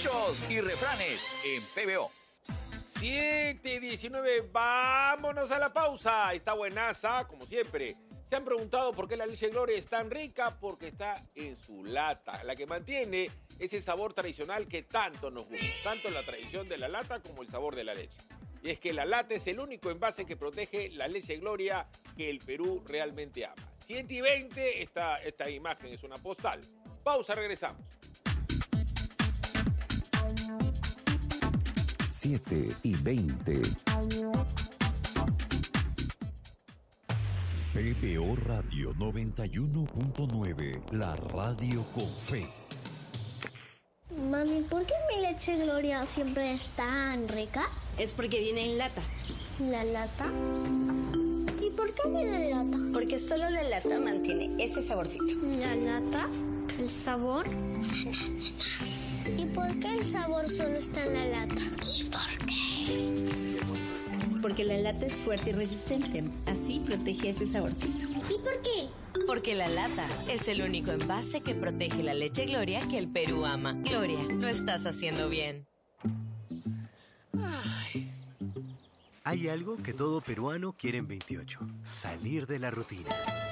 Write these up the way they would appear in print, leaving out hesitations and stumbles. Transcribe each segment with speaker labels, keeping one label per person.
Speaker 1: Dichos y refranes en PBO.
Speaker 2: 7:19, vámonos a la pausa. Está buenaza, como siempre. Se han preguntado por qué la leche Gloria es tan rica, porque está en su lata, la que mantiene ese sabor tradicional que tanto nos gusta, tanto la tradición de la lata como el sabor de la leche. Y es que la lata es el único envase que protege la leche Gloria que el Perú realmente ama. 7:20, esta imagen es una postal. Pausa, regresamos.
Speaker 3: 7:20. PBO Radio 91.9, la radio con fe.
Speaker 4: Mami, ¿por qué mi leche Gloria siempre es tan rica?
Speaker 5: Es porque viene en lata.
Speaker 4: ¿La lata? ¿Y por qué viene en lata?
Speaker 5: Porque solo la lata mantiene ese saborcito.
Speaker 4: ¿La lata? ¿El sabor? ¿Y por qué el sabor solo está en la lata? ¿Y por qué?
Speaker 5: Porque la lata es fuerte y resistente. Así protege ese saborcito.
Speaker 4: ¿Y por qué?
Speaker 6: Porque la lata es el único envase que protege la leche Gloria que el Perú ama. Gloria, lo estás haciendo bien.
Speaker 7: Hay algo que todo peruano quiere en 28. Salir de la rutina.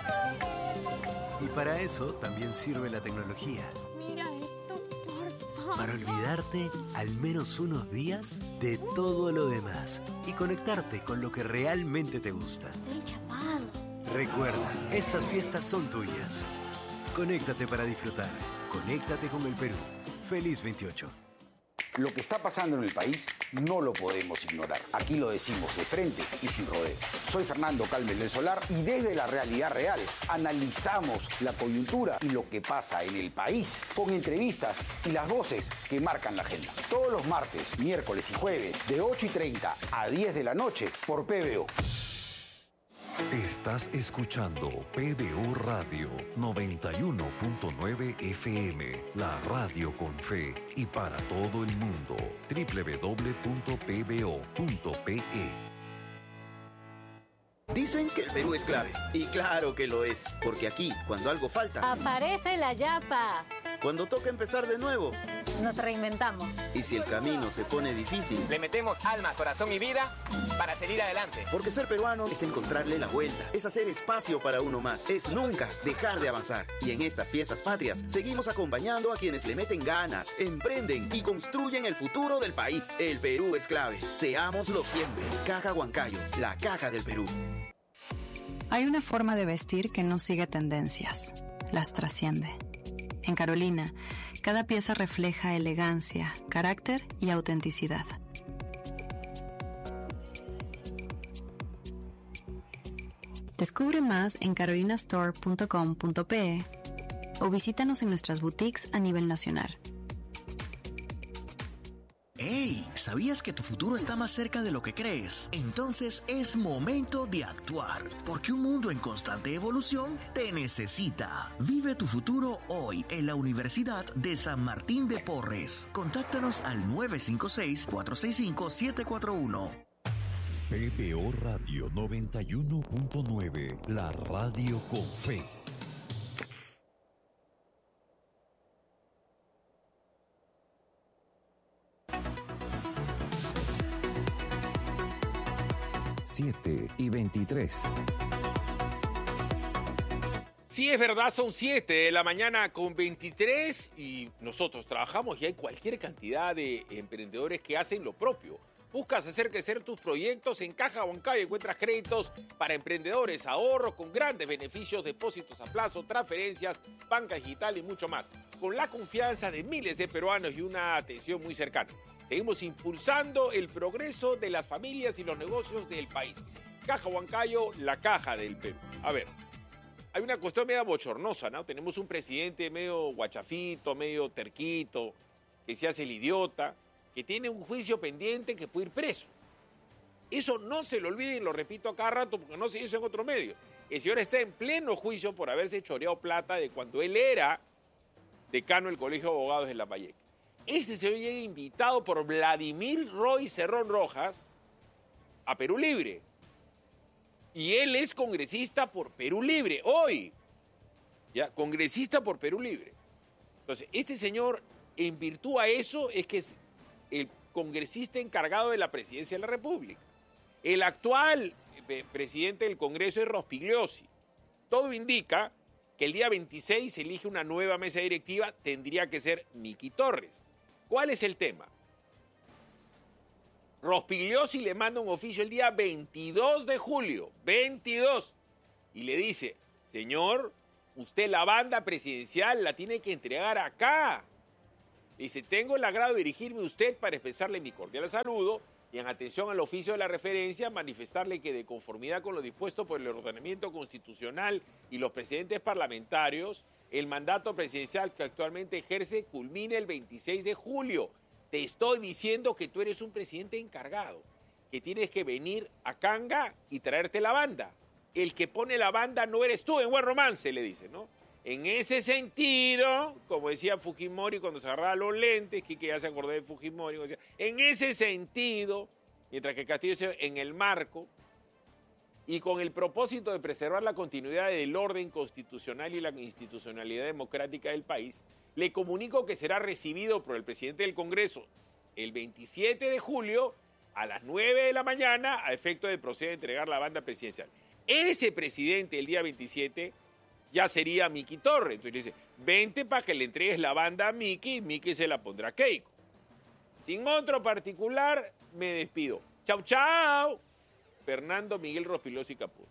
Speaker 7: Y para eso también sirve la tecnología.
Speaker 4: Mira esto, por favor.
Speaker 7: Para olvidarte al menos unos días de todo lo demás y conectarte con lo que realmente te gusta.
Speaker 4: Estoy chapado.
Speaker 7: Recuerda, estas fiestas son tuyas. Conéctate para disfrutar. Conéctate con el Perú. Feliz 28.
Speaker 8: Lo que está pasando en el país no lo podemos ignorar. Aquí lo decimos de frente y sin rodeo. Soy Fernando Calmes del Solar y desde la realidad real analizamos la coyuntura y lo que pasa en el país con entrevistas y las voces que marcan la agenda. Todos los martes, miércoles y jueves de 8:30 a 10 de la noche por PBO.
Speaker 3: Estás escuchando PBO Radio 91.9 FM, la radio con fe y para todo el mundo. www.pbo.pe.
Speaker 9: Dicen que el Perú es clave, y claro que lo es, porque aquí, cuando algo falta,
Speaker 10: aparece la yapa.
Speaker 9: Cuando toca empezar de nuevo,
Speaker 10: nos reinventamos.
Speaker 9: Y si el camino se pone difícil,
Speaker 11: le metemos alma, corazón y vida para seguir adelante.
Speaker 9: Porque ser peruano es encontrarle la vuelta, es hacer espacio para uno más, es nunca dejar de avanzar. Y en estas fiestas patrias, seguimos acompañando a quienes le meten ganas, emprenden y construyen el futuro del país. El Perú es clave, seámoslo siempre. Caja Huancayo, la caja del Perú.
Speaker 12: Hay una forma de vestir que no sigue tendencias, las trasciende. En Carolina, cada pieza refleja elegancia, carácter y autenticidad. Descubre más en carolinastore.com.pe o visítanos en nuestras boutiques a nivel nacional.
Speaker 13: ¡Hey! ¿Sabías que tu futuro está más cerca de lo que crees? Entonces es momento de actuar, porque un mundo en constante evolución te necesita. Vive tu futuro hoy en la Universidad de San Martín de Porres. Contáctanos al 956-465-741.
Speaker 3: PBO Radio 91.9, la radio con fe. Siete y 23.
Speaker 2: Sí, es verdad, son 7 de la mañana con 23 y nosotros trabajamos y hay cualquier cantidad de emprendedores que hacen lo propio. Buscas hacer crecer tus proyectos en Caja Huancayo, encuentras créditos para emprendedores, ahorros con grandes beneficios, depósitos a plazo, transferencias, banca digital y mucho más. Con la confianza de miles de peruanos y una atención muy cercana. Seguimos impulsando el progreso de las familias y los negocios del país. Caja Huancayo, la caja del Perú. A ver, hay una cuestión media bochornosa, ¿no? Tenemos un presidente medio guachafito, medio terquito, que se hace el idiota, que tiene un juicio pendiente que puede ir preso. Eso no se lo olviden, lo repito a cada rato porque no se hizo en otro medio. El señor está en pleno juicio por haberse choreado plata de cuando él era decano del Colegio de Abogados de Lambayeque. Este señor llega invitado por Vladimir Roy Cerrón Rojas a Perú Libre. Y él es congresista por Perú Libre, hoy. Ya, congresista por Perú Libre. Entonces, este señor en virtud a eso es que es el congresista encargado de la presidencia de la República. El actual presidente del Congreso es Rospigliosi. Todo indica que el día 26 se elige una nueva mesa directiva, tendría que ser Miki Torres. ¿Cuál es el tema? Rospigliosi le manda un oficio el día 22 de julio, 22, y le dice, señor, usted la banda presidencial la tiene que entregar acá. Dice, tengo el agrado de dirigirme a usted para expresarle mi cordial saludo y en atención al oficio de la referencia, manifestarle que de conformidad con lo dispuesto por el ordenamiento constitucional y los precedentes parlamentarios, el mandato presidencial que actualmente ejerce culmina el 26 de julio. Te estoy diciendo que tú eres un presidente encargado, que tienes que venir a Canga y traerte la banda. El que pone la banda no eres tú, en buen romance, le dice, ¿no? En ese sentido, como decía Fujimori cuando se agarraba los lentes, que ya se acordó de Fujimori, decía, en ese sentido, mientras que Castillo decía, en el marco, y con el propósito de preservar la continuidad del orden constitucional y la institucionalidad democrática del país, le comunico que será recibido por el presidente del Congreso el 27 de julio a las 9 de la mañana a efecto de proceder a entregar la banda presidencial. Ese presidente el día 27 ya sería Miki Torres. Entonces le dice, vente para que le entregues la banda a Miki y Miki se la pondrá a Keiko. Sin otro particular, me despido. Chau, chau. Fernando Miguel Rospigliosi Capur.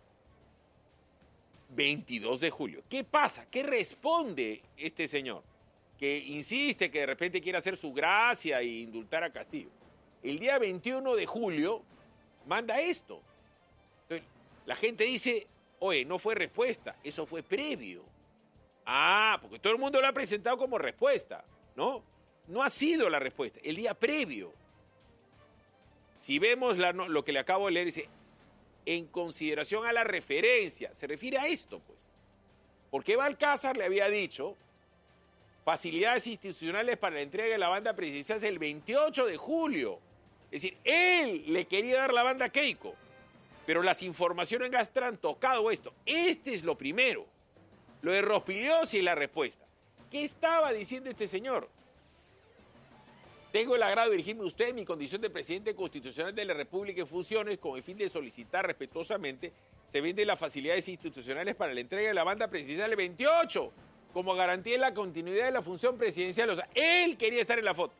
Speaker 2: 22 de julio. ¿Qué pasa? ¿Qué responde este señor? Que insiste que de repente quiere hacer su gracia e indultar a Castillo. El día 21 de julio manda esto. Entonces, la gente dice, oye, no fue respuesta, eso fue previo. Ah, porque todo el mundo lo ha presentado como respuesta, ¿no? No ha sido la respuesta, el día previo. Si vemos lo que le acabo de leer, dice, en consideración a la referencia, se refiere a esto, pues. Porque Balcázar le había dicho, facilidades institucionales para la entrega de la banda presidencial el 28 de julio. Es decir, él le quería dar la banda a Keiko, pero las informaciones han tocado esto. Este es lo primero. Lo de Rospigliosi y la respuesta. ¿Qué estaba diciendo este señor? Tengo el agrado de dirigirme a usted en mi condición de presidente constitucional de la República en funciones con el fin de solicitar respetuosamente se venden las facilidades institucionales para la entrega de la banda presidencial el 28 como garantía de la continuidad de la función presidencial. O sea, él quería estar en la foto.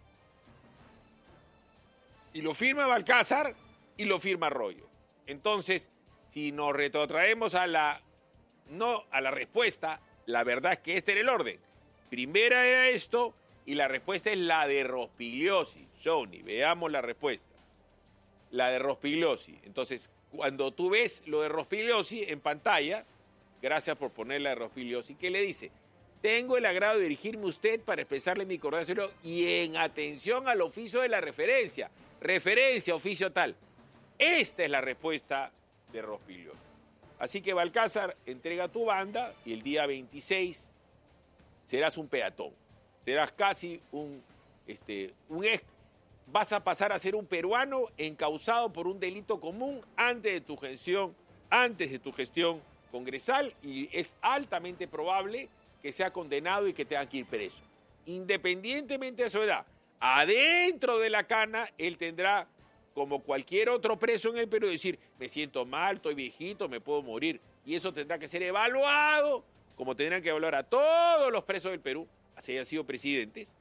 Speaker 2: Y lo firma Balcázar y lo firma Arroyo. Entonces, si nos retrotraemos a la respuesta, la verdad es que este era el orden. Primera era esto y la respuesta es la de Rospigliosi. Johnny, veamos la respuesta. La de Rospigliosi. Entonces, cuando tú ves lo de Rospigliosi en pantalla, gracias por poner la de Rospigliosi, ¿qué le dice? Tengo el agrado de dirigirme a usted para expresarle mi cordial saludo y en atención al oficio de la referencia. Referencia, oficio tal. Esta es la respuesta de Rospigliosi. Así que Balcázar entrega tu banda y el día 26 serás un peatón. Serás casi vas a pasar a ser un peruano encausado por un delito común antes de tu gestión congresal y es altamente probable que sea condenado y que tenga que ir preso. Independientemente de su edad, adentro de la cana, él tendrá, como cualquier otro preso en el Perú, decir, me siento mal, estoy viejito, me puedo morir. Y eso tendrá que ser evaluado, como tendrán que evaluar a todos los presos del Perú, así hayan sido presidentes,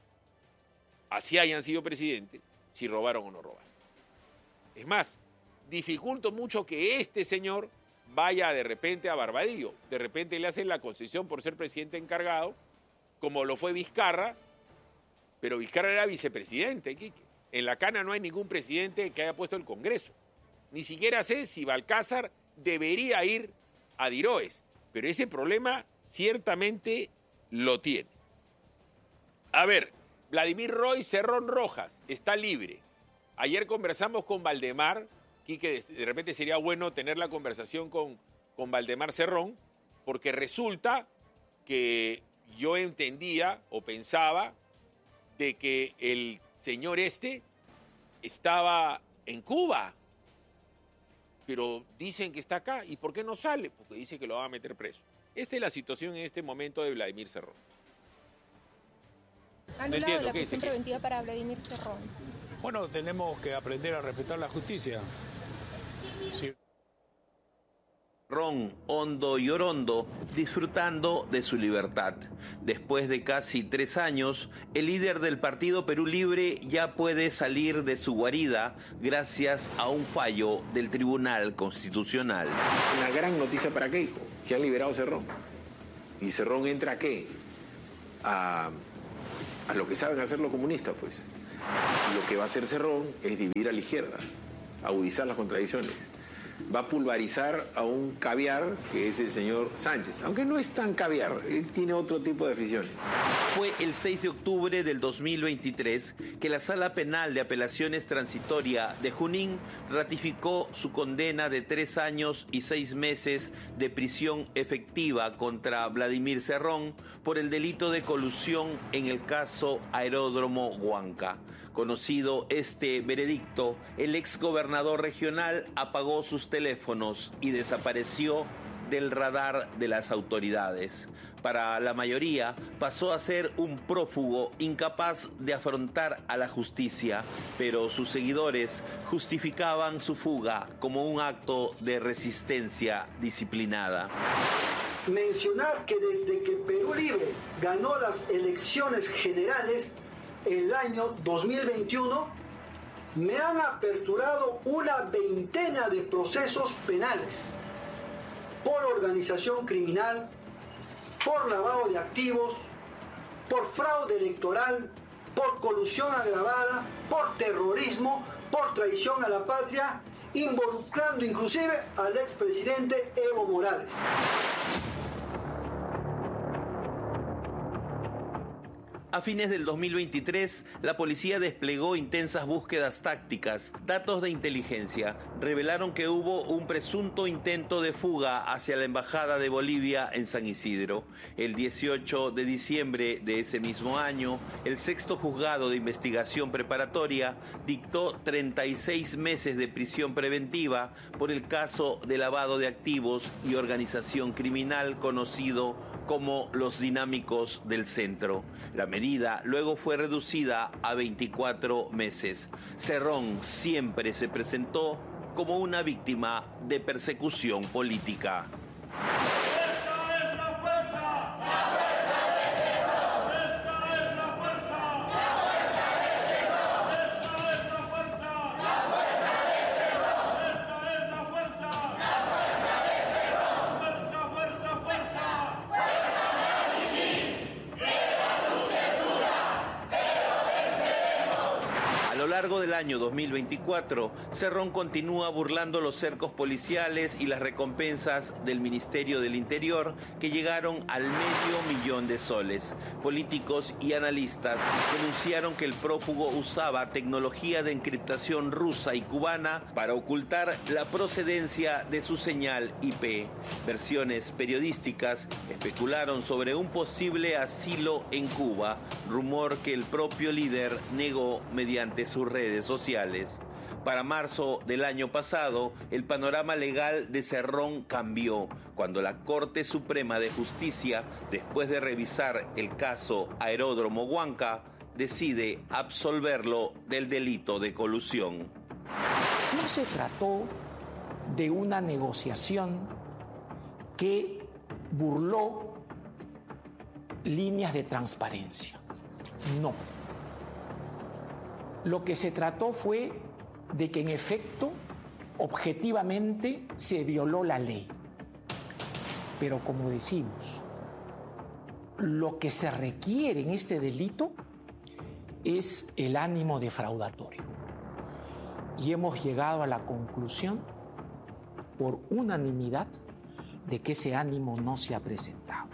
Speaker 2: si robaron o no robaron. Es más, dificulto mucho que este señor vaya de repente a Barbadillo. De repente le hacen la concesión por ser presidente encargado, como lo fue Vizcarra, pero Vizcarra era vicepresidente, Quique. En la cana no hay ningún presidente que haya puesto el Congreso. Ni siquiera sé si Balcázar debería ir a Diroes, pero ese problema ciertamente lo tiene. A ver, Vladimir Roy Cerrón Rojas está libre. Ayer conversamos con Valdemar, Quique, de repente sería bueno tener la conversación con Valdemar Cerrón, porque resulta que yo entendía o pensaba de que el señor estaba en Cuba, pero dicen que está acá. ¿Y por qué no sale? Porque dice que lo van a meter preso. Esta es la situación en este momento de Vladimir Cerrón.
Speaker 14: Anulado la prisión preventiva para Vladimir Cerrón.
Speaker 15: Bueno, tenemos que aprender a respetar la justicia. Sí.
Speaker 16: Cerrón, Hondo y Orondo disfrutando de su libertad. Después de casi 3 años, el líder del partido Perú Libre ya puede salir de su guarida gracias a un fallo del Tribunal Constitucional.
Speaker 17: Una gran noticia para Keiko, que han liberado a Cerrón. ¿Y Cerrón entra a qué? A lo que saben hacer los comunistas, pues. Lo que va a hacer Cerrón es dividir a la izquierda, agudizar las contradicciones. Va a pulverizar a un caviar que es el señor Sánchez, aunque no es tan caviar, él tiene otro tipo de aficiones.
Speaker 16: Fue el 6 de octubre del 2023 que la Sala Penal de Apelaciones Transitoria de Junín ratificó su condena de 3 años y 6 meses de prisión efectiva contra Vladimir Cerrón por el delito de colusión en el caso Aeródromo Huanca. Conocido este veredicto, el exgobernador regional apagó sus teléfonos y desapareció del radar de las autoridades. Para la mayoría, pasó a ser un prófugo incapaz de afrontar a la justicia, pero sus seguidores justificaban su fuga como un acto de resistencia disciplinada.
Speaker 18: Mencionar que desde que Perú Libre ganó las elecciones generales el año 2021, me han aperturado una veintena de procesos penales por organización criminal, por lavado de activos, por fraude electoral, por colusión agravada, por terrorismo, por traición a la patria, involucrando inclusive al expresidente Evo Morales.
Speaker 16: A fines del 2023, la policía desplegó intensas búsquedas tácticas. Datos de inteligencia revelaron que hubo un presunto intento de fuga hacia la Embajada de Bolivia en San Isidro. El 18 de diciembre de ese mismo año, el 6º Juzgado de Investigación Preparatoria dictó 36 meses de prisión preventiva por el caso de lavado de activos y organización criminal conocido como los Dinámicos del Centro. La medida luego fue reducida a 24 meses. Cerrón siempre se presentó como una víctima de persecución política. A lo largo del año 2024, Cerrón continúa burlando los cercos policiales y las recompensas del Ministerio del Interior que llegaron al $500,000 de soles. Políticos y analistas denunciaron que el prófugo usaba tecnología de encriptación rusa y cubana para ocultar la procedencia de su señal IP. Versiones periodísticas especularon sobre un posible asilo en Cuba, rumor que el propio líder negó mediante sus redes sociales. Para marzo del año pasado, el panorama legal de Cerrón cambió cuando la Corte Suprema de Justicia, después de revisar el caso Aeródromo Huanca, decide absolverlo del delito de colusión.
Speaker 19: No se trató de una negociación que burló líneas de transparencia. No. Lo que se trató fue de que en efecto, objetivamente, se violó la ley. Pero como decimos, lo que se requiere en este delito es el ánimo defraudatorio. Y hemos llegado a la conclusión, por unanimidad, de que ese ánimo no se ha presentado.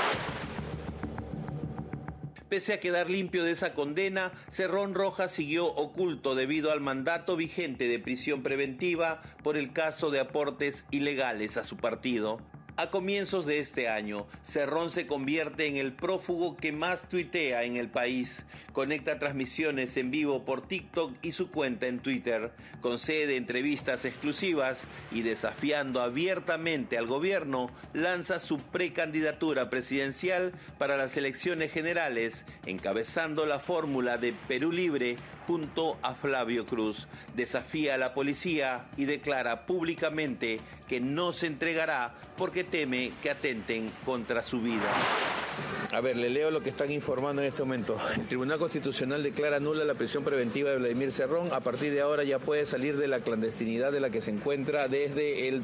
Speaker 16: Pese a quedar limpio de esa condena, Cerrón Rojas siguió oculto debido al mandato vigente de prisión preventiva por el caso de aportes ilegales a su partido. A comienzos de este año, Cerrón se convierte en el prófugo que más tuitea en el país. Conecta transmisiones en vivo por TikTok y su cuenta en Twitter. Concede entrevistas exclusivas y, desafiando abiertamente al gobierno, lanza su precandidatura presidencial para las elecciones generales, encabezando la fórmula de Perú Libre junto a Flavio Cruz. Desafía a la policía y declara públicamente que no se entregará porque teme que atenten contra su vida.
Speaker 17: A ver, le leo lo que están informando en este momento. El Tribunal Constitucional declara nula la prisión preventiva de Vladimir Cerrón. A partir de ahora ya puede salir de la clandestinidad de la que se encuentra desde el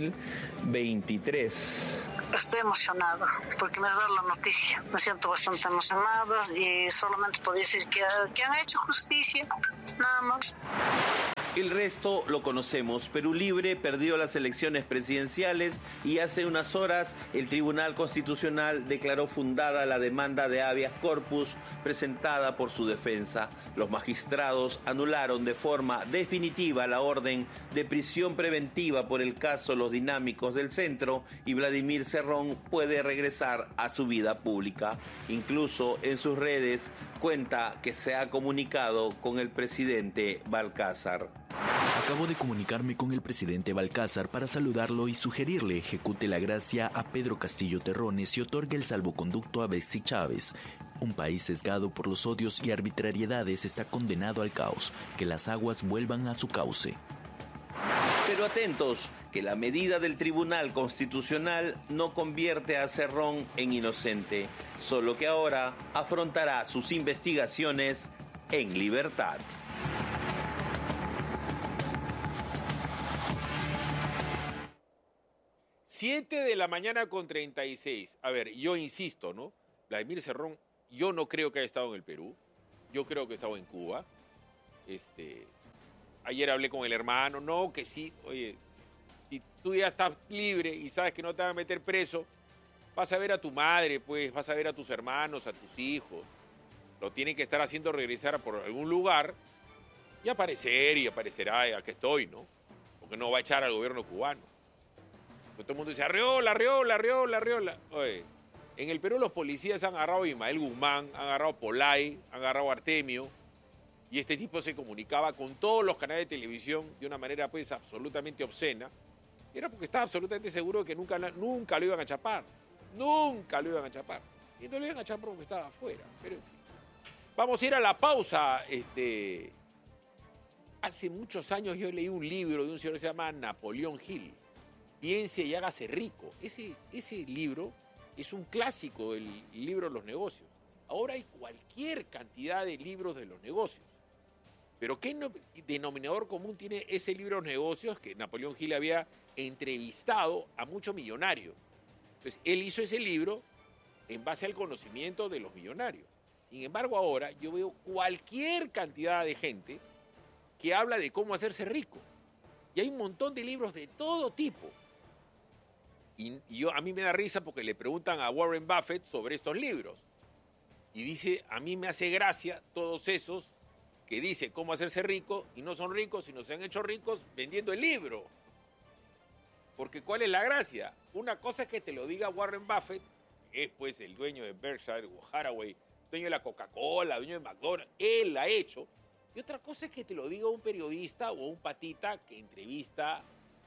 Speaker 17: 2023.
Speaker 20: Estoy emocionada porque me has dado la noticia. Me siento bastante emocionada y solamente puedo decir que han hecho justicia, nada más.
Speaker 16: El resto lo conocemos. Perú Libre perdió las elecciones presidenciales y hace unas horas el Tribunal Constitucional declaró fundada la demanda de habeas corpus presentada por su defensa. Los magistrados anularon de forma definitiva la orden de prisión preventiva por el caso Los Dinámicos del Centro y Vladimir Cerrón puede regresar a su vida pública. Incluso en sus redes cuenta que se ha comunicado con el presidente Balcázar.
Speaker 21: Acabo de comunicarme con el presidente Balcázar para saludarlo y sugerirle ejecute la gracia a Pedro Castillo Terrones y otorgue el salvoconducto a Betsy Chávez. Un país sesgado por los odios y arbitrariedades está condenado al caos. Que las aguas vuelvan a su cauce.
Speaker 16: Pero atentos, que la medida del Tribunal Constitucional no convierte a Cerrón en inocente, solo que ahora afrontará sus investigaciones en libertad.
Speaker 2: 7 de la mañana con 36. A ver, yo insisto, ¿no? Vladimir Cerrón, yo no creo que haya estado en el Perú. Yo creo que ha estado en Cuba. Ayer hablé con el hermano, no, que sí. Oye, si tú ya estás libre y sabes que no te van a meter preso, vas a ver a tu madre, pues, vas a ver a tus hermanos, a tus hijos. Lo tienen que estar haciendo regresar por algún lugar y aparecer, y aparecerá, aquí estoy, ¿no? Porque no va a echar al gobierno cubano. Todo el mundo dice, Arriola. Oye, en el Perú los policías han agarrado a Ismael Guzmán, han agarrado a Polay, han agarrado a Artemio, y este tipo se comunicaba con todos los canales de televisión de una manera pues absolutamente obscena. Era porque estaba absolutamente seguro de que nunca lo iban a chapar. Nunca lo iban a chapar. Y no lo iban a chapar porque estaba afuera. Pero en fin. Vamos a ir a la pausa. Hace muchos años yo leí un libro de un señor que se llama Napoleón Hill. Piense y hágase rico. Ese libro es un clásico del libro de los negocios. Ahora hay cualquier cantidad de libros de los negocios. Pero ¿qué denominador común tiene ese libro de los negocios? Que Napoleón Hill había entrevistado a muchos millonarios. Entonces, él hizo ese libro en base al conocimiento de los millonarios. Sin embargo, ahora yo veo cualquier cantidad de gente que habla de cómo hacerse rico. Y hay un montón de libros de todo tipo. Y a mí me da risa porque le preguntan a Warren Buffett sobre estos libros. Y dice, a mí me hace gracia todos esos que dicen cómo hacerse rico y no son ricos, sino se han hecho ricos vendiendo el libro. Porque ¿cuál es la gracia? Una cosa es que te lo diga Warren Buffett, que es pues el dueño de Berkshire o Hathaway, dueño de la Coca-Cola, dueño de McDonald's, él la ha hecho. Y otra cosa es que te lo diga un periodista o un patita que entrevista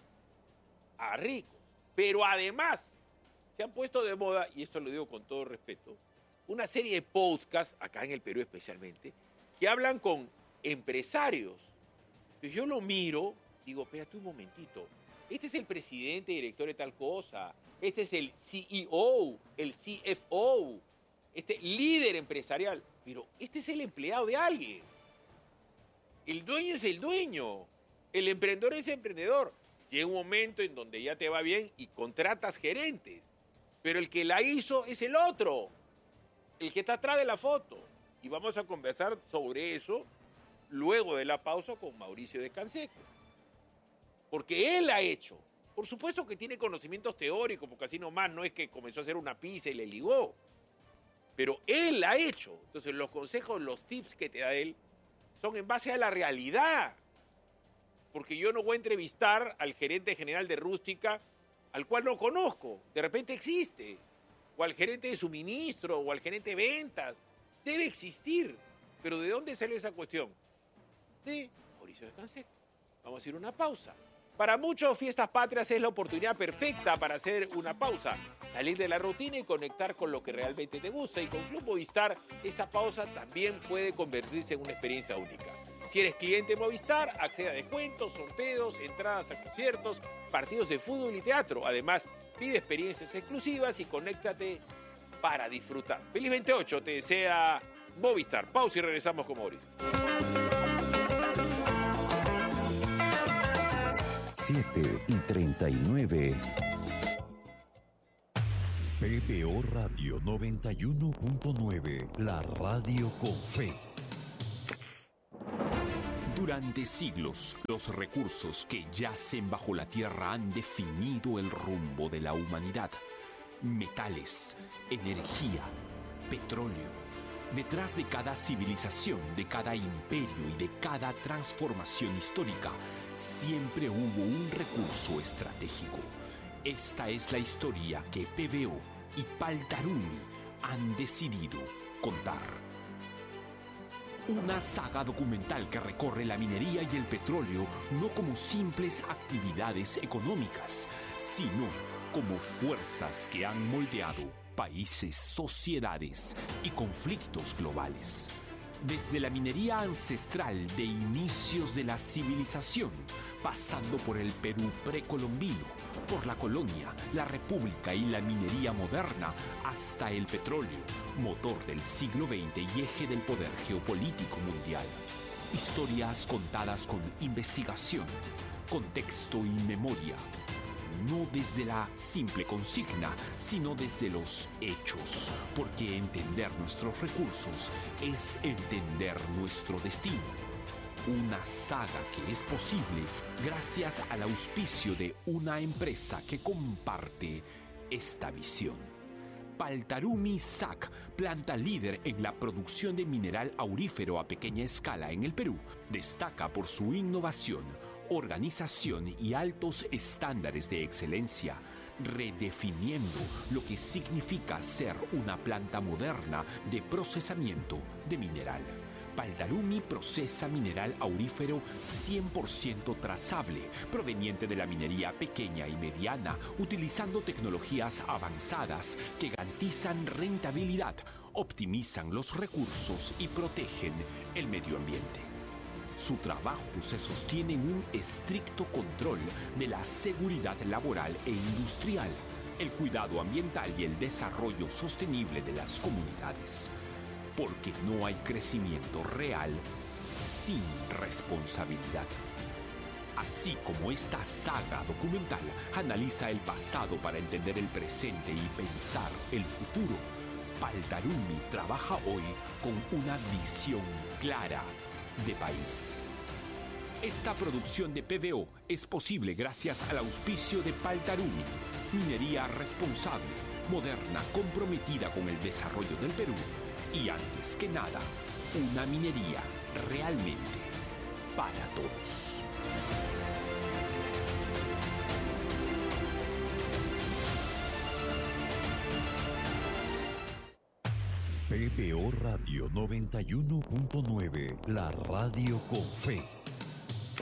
Speaker 2: a ricos. Pero además, se han puesto de moda, y esto lo digo con todo respeto, una serie de podcasts, acá en el Perú especialmente, que hablan con empresarios. Entonces yo lo miro, digo, espérate un momentito, este es el presidente, director de tal cosa, este es el CEO, el CFO, este líder empresarial, pero este es el empleado de alguien. El dueño es el dueño, el emprendedor es el emprendedor. Llega un momento en donde ya te va bien y contratas gerentes, pero el que la hizo es el otro, el que está atrás de la foto. Y vamos a conversar sobre eso luego de la pausa con Mauricio de Canseco. Porque él ha hecho. Por supuesto que tiene conocimientos teóricos, porque así nomás no es que comenzó a hacer una pizza y le ligó. Pero él ha hecho. Entonces los consejos, los tips que te da él son en base a la realidad. Porque yo no voy a entrevistar al gerente general de Rústica al cual no conozco, de repente existe, o al gerente de suministro, o al gerente de ventas, debe existir. Pero ¿de dónde sale esa cuestión? De Mauricio de Canseco. Vamos a ir a una pausa. Para muchos, Fiestas Patrias es la oportunidad perfecta para hacer una pausa, salir de la rutina y conectar con lo que realmente te gusta. Y con Club Movistar, esa pausa también puede convertirse en una experiencia única. Si eres cliente de Movistar, accede a descuentos, sorteos, entradas a conciertos, partidos de fútbol y teatro. Además, pide experiencias exclusivas y conéctate para disfrutar. Feliz 28 te desea Movistar. Pausa y regresamos con Mauricio.
Speaker 3: 7:39. PBO Radio 91.9, la radio con fe.
Speaker 1: Durante siglos, los recursos que yacen bajo la tierra han definido el rumbo de la humanidad. Metales, energía, petróleo. Detrás de cada civilización, de cada imperio y de cada transformación histórica, siempre hubo un recurso estratégico. Esta es la historia que PBO y Paltarumi han decidido contar. Una saga documental que recorre la minería y el petróleo no como simples actividades económicas, sino como fuerzas que han moldeado países, sociedades y conflictos globales. Desde la minería ancestral de inicios de la civilización, pasando por el Perú precolombino, por la colonia, la república y la minería moderna, hasta el petróleo, motor del siglo XX y eje del poder geopolítico mundial. Historias contadas con investigación, contexto y memoria. No desde la simple consigna, sino desde los hechos, porque entender nuestros recursos es entender nuestro destino. Una saga que es posible gracias al auspicio de una empresa que comparte esta visión. Paltarumi SAC, planta líder en la producción de mineral aurífero a pequeña escala en el Perú, destaca por su innovación, organización y altos estándares de excelencia, redefiniendo lo que significa ser una planta moderna de procesamiento de mineral. Paltarumi procesa mineral aurífero 100% trazable, proveniente de la minería pequeña y mediana, utilizando tecnologías avanzadas que garantizan rentabilidad, optimizan los recursos y protegen el medio ambiente. Su trabajo se sostiene en un estricto control de la seguridad laboral e industrial, el cuidado ambiental y el desarrollo sostenible de las comunidades. Porque no hay crecimiento real sin responsabilidad. Así como esta saga documental analiza el pasado para entender el presente y pensar el futuro, Paltarumi trabaja hoy con una visión clara de país. Esta producción de PBO es posible gracias al auspicio de Paltarumi, minería responsable, moderna, comprometida con el desarrollo del Perú y, antes que nada, una minería realmente para todos.
Speaker 3: PBO Radio 91.9, la radio con fe.